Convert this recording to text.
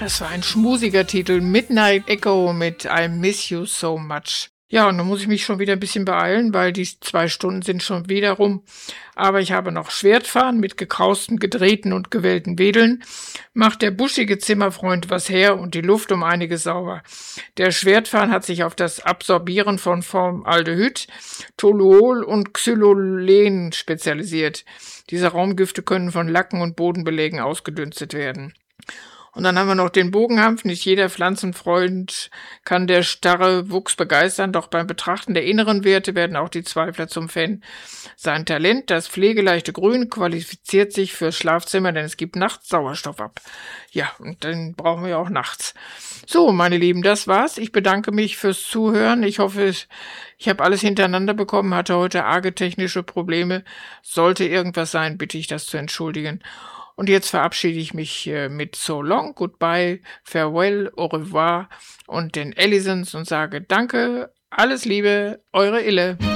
Das war ein schmusiger Titel, Midnight Echo mit I Miss You So Much. Ja, und dann muss ich mich schon wieder ein bisschen beeilen, weil die 2 Stunden sind schon wieder rum. Aber ich habe noch Schwertfahren mit gekraustem, gedrehten und gewellten Wedeln. Macht der buschige Zimmerfreund was her und die Luft um einiges sauber. Der Schwertfahren hat sich auf das Absorbieren von Formaldehyd, Toluol und Xylolen spezialisiert. Diese Raumgifte können von Lacken und Bodenbelägen ausgedünstet werden. Und dann haben wir noch den Bogenhanf. Nicht jeder Pflanzenfreund kann der starre Wuchs begeistern, doch beim Betrachten der inneren Werte werden auch die Zweifler zum Fan. Sein Talent, das pflegeleichte Grün, qualifiziert sich fürs Schlafzimmer, denn es gibt nachts Sauerstoff ab. Ja, und den brauchen wir auch nachts. So, meine Lieben, das war's. Ich bedanke mich fürs Zuhören. Ich hoffe, ich habe alles hintereinander bekommen, hatte heute arge technische Probleme. Sollte irgendwas sein, bitte ich das zu entschuldigen. Und jetzt verabschiede ich mich mit So Long, Goodbye, Farewell, Au revoir und den Ellisons und sage Danke, alles Liebe, eure Ille.